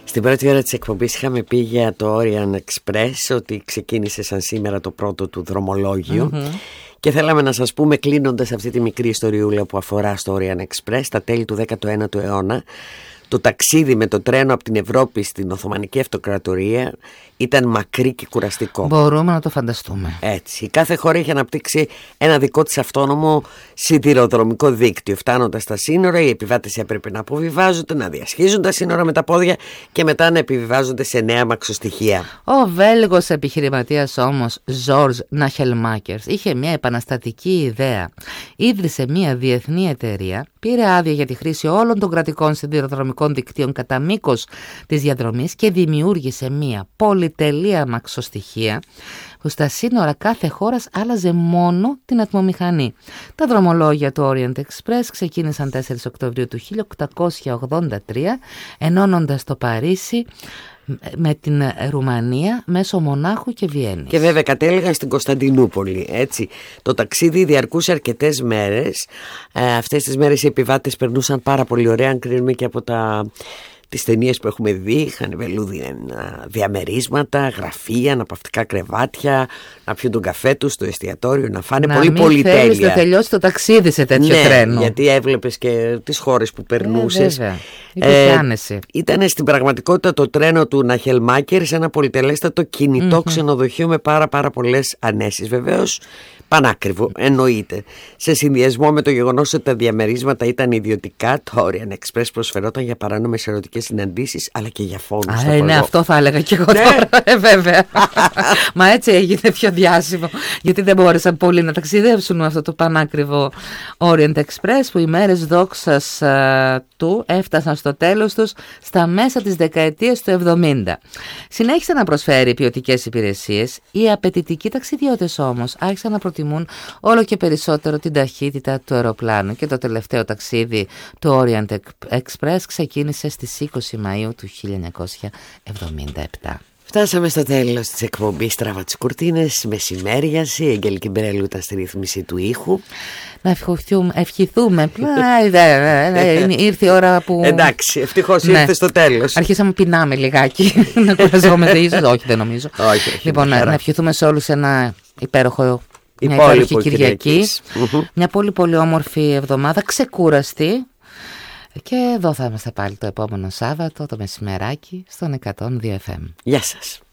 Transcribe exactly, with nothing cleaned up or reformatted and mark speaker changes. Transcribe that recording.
Speaker 1: Στην πρώτη ώρα της εκπομπής είχαμε πει για το Orient Express ότι ξεκίνησε σαν σήμερα το πρώτο του δρομολόγιο. Mm-hmm. Και θέλαμε να σας πούμε, κλείνοντας αυτή τη μικρή ιστοριούλα που αφορά στο Orient Express, στα τέλη του δέκατου ένατου αιώνα, το ταξίδι με το τρένο από την Ευρώπη στην Οθωμανική Αυτοκρατορία ήταν μακρύ και κουραστικό.
Speaker 2: Μπορούμε να το φανταστούμε.
Speaker 1: Έτσι. Η κάθε χώρα είχε αναπτύξει ένα δικό της αυτόνομο σιδηροδρομικό δίκτυο. Φτάνοντας στα σύνορα, οι επιβάτες έπρεπε να αποβιβάζονται, να διασχίζουν τα σύνορα με τα πόδια και μετά να επιβιβάζονται σε νέα μαξοστοιχεία.
Speaker 2: Ο Βέλγος επιχειρηματίας όμως, Ζορζ Νάχελμάκερς, είχε μια επαναστατική ιδέα. Ίδρυσε μια διεθνή εταιρεία, πήρε άδεια για τη χρήση όλων των κρατικών σιδηροδρομικών δικτύων κατά μήκος της διαδρομής και δημιούργησε μια πολυτελεία μαξοστοιχεία που στα σύνορα κάθε χώρας άλλαζε μόνο την ατμομηχανή. Τα δρομολόγια του Orient Express ξεκίνησαν τέσσερις Οκτωβρίου του χίλια οκτακόσια ογδόντα τρία, ενώνοντας το Παρίσι με την Ρουμανία μέσω Μονάχου και Βιέννης.
Speaker 1: Και βέβαια κατέληγαν στην Κωνσταντινούπολη, έτσι. Το ταξίδι διαρκούσε αρκετές μέρες. ε, Αυτές τις μέρες οι επιβάτες περνούσαν πάρα πολύ ωραία, αν κρίνουμε και από τα... τις ταινίες που έχουμε δει. Είχαν βελούδινα διαμερίσματα, γραφεία, αναπαυτικά κρεβάτια, να πιούν τον καφέ τους στο εστιατόριο, να φάνε
Speaker 2: να
Speaker 1: πολύ πολυτέλεια.
Speaker 2: Να μην θέλεις να τελειώσει το ταξίδι σε τέτοιο
Speaker 1: ναι,
Speaker 2: τρένο.
Speaker 1: Γιατί έβλεπες και τις χώρες που περνούσες.
Speaker 2: Ε, βέβαια. Ε,
Speaker 1: ήταν στην πραγματικότητα το τρένο του Νάχελμάκερ σε ένα πολυτελέστατο κινητό mm-hmm. ξενοδοχείο με πάρα πάρα πολλές ανέσεις. Βεβαίως πανάκριβο, εννοείται. Σε συνδυασμό με το γεγονός ότι τα διαμερίσματα ήταν ιδιωτικά, το Orient Express προσφερόταν για παράνομες ερωτικές συναντήσεις, αλλά και για φόνους.
Speaker 2: Α, ναι, αυτό θα έλεγα και εγώ τώρα, ε, βέβαια. Μα έτσι έγινε πιο διάσημο, γιατί δεν μπόρεσαν πολλοί να ταξιδέψουν με αυτό το πανάκριβο Orient Express, που οι μέρες δόξας α, του έφτασαν στο τέλος τους στα μέσα της δεκαετίας του εβδομήντα. Συνέχισε να προσφέρει ποιοτικές υπηρεσίες. Οι απαιτητικοί ταξιδιώτες όμως άρχισαν να προτιμούν όλο και περισσότερο την ταχύτητα του αεροπλάνου και το τελευταίο ταξίδι του Orient Express ξεκίνησε στις είκοσι Μαΐου του χίλια εννιακόσια εβδομήντα επτά.
Speaker 1: Φτάσαμε στο τέλος της εκπομπής Τράβα τις Κουρτίνες, μεσημέριαση. Η Αγγελική Μπερέλου ήταν στη ρύθμιση του ήχου.
Speaker 2: Να ευχηθούμε, ευχηθούμε. Ήρθε η ώρα που...
Speaker 1: Εντάξει, ευτυχώς ναι. ήρθε στο τέλος.
Speaker 2: Αρχίσαμε πεινάμε λιγάκι, να κουραζόμαστε ίσως. Όχι, δεν νομίζω.
Speaker 1: Όχι, όχι,
Speaker 2: λοιπόν, να, να ευχηθούμε σε όλους ένα υπέροχο, μια υπέροχη Κυριακή. Mm-hmm. Μια πολύ πολύ όμορφη εβδομάδα, ξεκούραστη. Και εδώ θα είμαστε πάλι το επόμενο Σάββατο, το μεσημεράκι, στον εκατόν δύο εφ εμ.
Speaker 1: Γεια σας.